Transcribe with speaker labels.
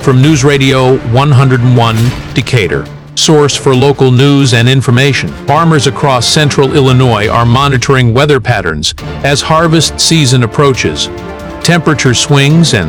Speaker 1: From News Radio 101 Decatur, source for local news and information, farmers across central Illinois are monitoring weather patterns as harvest season approaches. Temperature swings and